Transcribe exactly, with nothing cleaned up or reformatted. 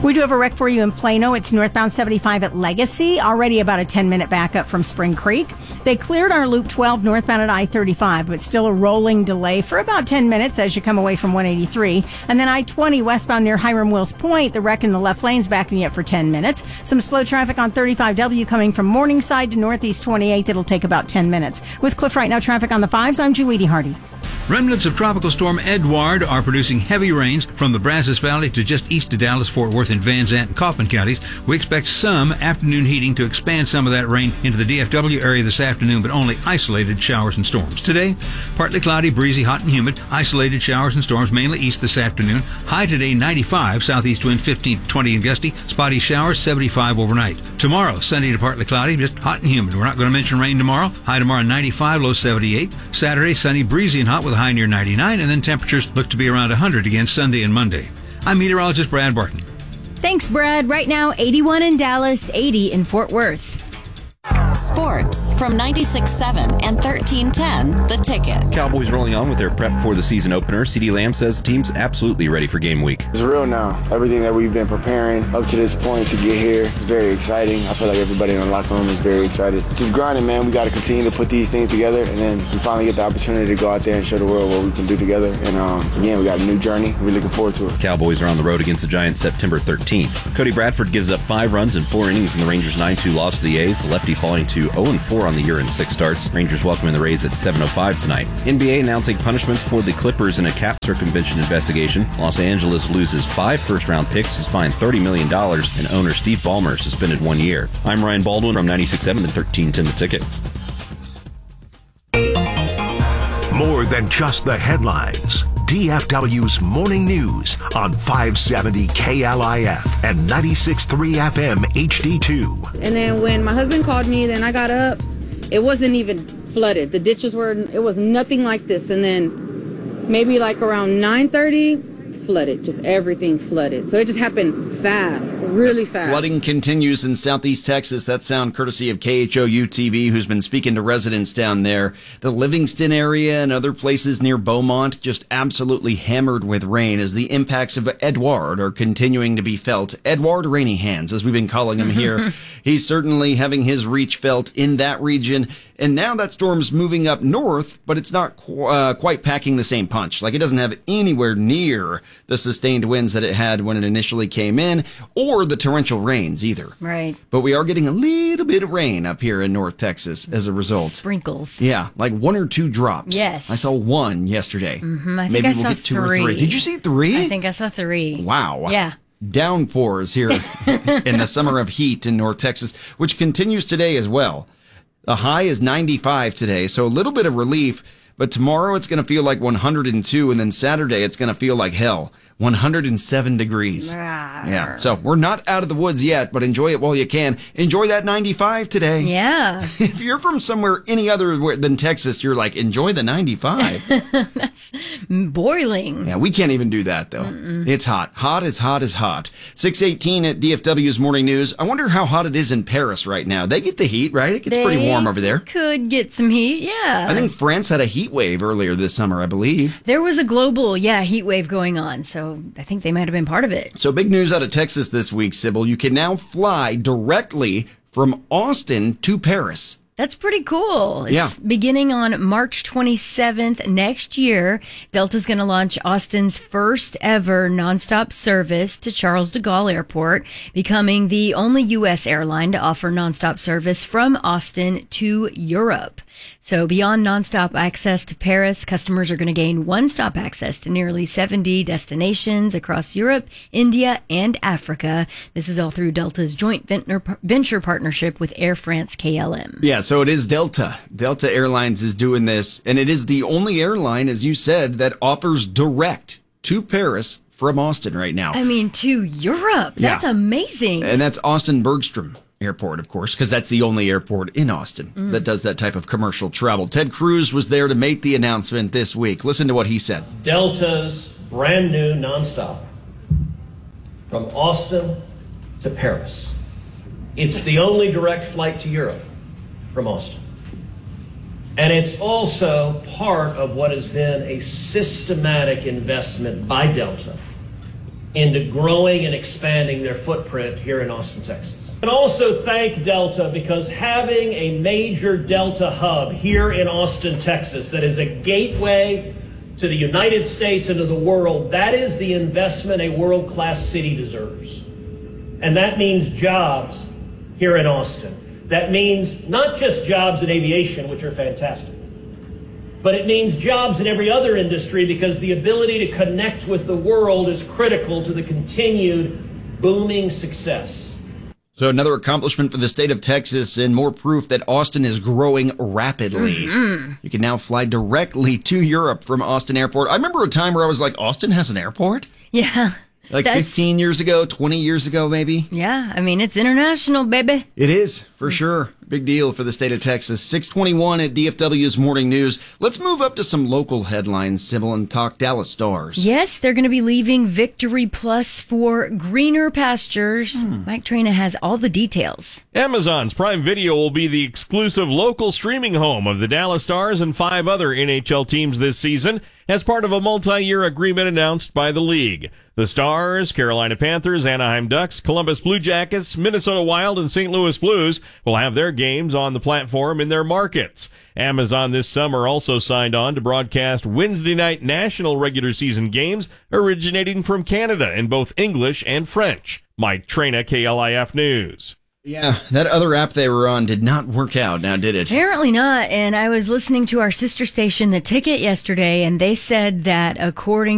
We do have a wreck for you in Plano. It's northbound seventy-five at Legacy, already about a ten-minute backup from Spring Creek. They cleared our Loop twelve northbound at I thirty-five, but still a rolling delay for about ten minutes as you come away from one eighty-three. And then I twenty westbound near Hiram Wills Point, the wreck in the left lane's backing you up for ten minutes. Some slow traffic on thirty-five W coming from Morningside to Northeast twenty-eighth. It'll take about ten minutes. With Cliff Right Now traffic on the fives, I'm Julie Hardy. Remnants of Tropical Storm Edward are producing heavy rains from the Brazos Valley to just east of Dallas, Fort Worth, and Van Zandt and Kaufman counties. We expect some afternoon heating to expand some of that rain into the D F W area this afternoon, but only isolated showers and storms. Today, partly cloudy, breezy, hot and humid. Isolated showers and storms, mainly east this afternoon. High today, ninety-five. Southeast wind fifteen to twenty and gusty. Spotty showers, seventy-five overnight. Tomorrow, sunny to partly cloudy, just hot and humid. We're not going to mention rain tomorrow. High tomorrow, ninety-five, low seventy-eight. Saturday, sunny, breezy, and hot with a high near ninety-nine, and then temperatures look to be around one hundred again Sunday and Monday. I'm meteorologist Brad Barton. Thanks, Brad. Right now, eighty-one in Dallas, eighty in Fort Worth. Sports from ninety-six point seven and thirteen ten, The Ticket. Cowboys rolling on with their prep for the season opener. CeeDee Lamb says the team's absolutely ready for game week. It's real now. Everything that we've been preparing up to this point to get here is very exciting. I feel like everybody in the locker room is very excited. Just grinding, man. We got to continue to put these things together, and then we finally get the opportunity to go out there and show the world what we can do together. And um, again, we got a new journey. We're looking forward to it. Cowboys are on the road against the Giants September thirteenth. Cody Bradford gives up five runs in four innings in the Rangers' nine two loss to the A's. The lefty falling to oh and four on the year in six starts. Rangers welcoming the Rays at seven oh five tonight. N B A announcing punishments for the Clippers in a cap circumvention investigation. Los Angeles loses five first-round picks, is fined thirty million dollars, and owner Steve Ballmer suspended one year. I'm Ryan Baldwin from ninety-six point seven and thirteen ten The Ticket. More than just the headlines. D F W's Morning News on five seventy K L I F and ninety-six point three F M H D two. And then when my husband called me, then I got up. It wasn't even flooded. The ditches were, it was nothing like this. And then maybe like around nine thirty, flooded. Just everything flooded. So it just happened fast, really fast. Flooding continues in southeast Texas. That sound courtesy of K H O U T V, who's been speaking to residents down there. The Livingston area and other places near Beaumont just absolutely hammered with rain as the impacts of Edward are continuing to be felt. Edward Rainy Hands, as we've been calling him here. He's certainly having his reach felt in that region. And now that storm's moving up north, but it's not qu- uh, quite packing the same punch. Like, it doesn't have anywhere near the sustained winds that it had when it initially came in, or the torrential rains either. Right. But we are getting a little bit of rain up here in North Texas as a result. Sprinkles. Yeah, like one or two drops. Yes. I saw one yesterday. Mm-hmm. I think Maybe I we'll saw get two three. or three. Did you see three? I think I saw three. Wow. Yeah. Downpours here in the summer of heat in North Texas, which continues today as well. The high is ninety-five today, so a little bit of relief. But tomorrow it's going to feel like one hundred two, and then Saturday it's going to feel like hell, one hundred seven degrees. Rawr. Yeah, so we're not out of the woods yet, but enjoy it while you can. Enjoy that ninety-five today. Yeah. If you're from somewhere any other than Texas, you're like, enjoy the ninety-five. That's boiling. Yeah, we can't even do that, though. Mm-mm. It's hot. Hot as hot as hot. six eighteen at D F W's Morning News. I wonder how hot it is in Paris right now. They get the heat, right? It gets they pretty warm over there. Could get some heat, yeah. I think France had a heat wave earlier this summer, I believe. There was a global, yeah, heat wave going on, so I think they might have been part of it. So big news out of Texas this week, Sybil. You can now fly directly from Austin to Paris. That's pretty cool. It's yeah. Beginning on March twenty-seventh next year, Delta's going to launch Austin's first ever nonstop service to Charles de Gaulle Airport, becoming the only U S airline to offer nonstop service from Austin to Europe. So beyond nonstop access to Paris, customers are going to gain one-stop access to nearly seventy destinations across Europe, India, and Africa. This is all through Delta's joint venture partnership with Air France K L M. Yeah, so it is Delta. Delta Airlines is doing this, and it is the only airline, as you said, that offers direct to Paris from Austin right now. I mean, to Europe. That's yeah. amazing. And that's Austin Bergstrom Airport, of course, because that's the only airport in Austin mm. that does that type of commercial travel. Ted Cruz was there to make the announcement this week. Listen to what he said. Delta's brand new nonstop from Austin to Paris. It's the only direct flight to Europe from Austin. And it's also part of what has been a systematic investment by Delta into growing and expanding their footprint here in Austin, Texas. And also thank Delta, because having a major Delta hub here in Austin, Texas, that is a gateway to the United States and to the world, that is the investment a world-class city deserves. And that means jobs here in Austin. That means not just jobs in aviation, which are fantastic, but it means jobs in every other industry, because the ability to connect with the world is critical to the continued booming success. So another accomplishment for the state of Texas, and more proof that Austin is growing rapidly. Mm-hmm. You can now fly directly to Europe from Austin Airport. I remember a time where I was like, Austin has an airport? Yeah. Like That's, fifteen years ago, twenty years ago, maybe? Yeah, I mean, it's international, baby. It is, for sure. Big deal for the state of Texas. six twenty-one at D F W's Morning News. Let's move up to some local headlines, Sybil, and talk Dallas Stars. Yes, they're going to be leaving Victory Plus for greener pastures. Hmm. Mike Traina has all the details. Amazon's Prime Video will be the exclusive local streaming home of the Dallas Stars and five other N H L teams this season, as part of a multi-year agreement announced by the league. The Stars, Carolina Panthers, Anaheim Ducks, Columbus Blue Jackets, Minnesota Wild, and Saint Louis Blues will have their games on the platform in their markets. Amazon this summer also signed on to broadcast Wednesday night national regular season games originating from Canada in both English and French. Mike Traina, K L I F News. Yeah, that other app they were on did not work out now, did it? Apparently not. And I was listening to our sister station, The Ticket, yesterday, and they said that according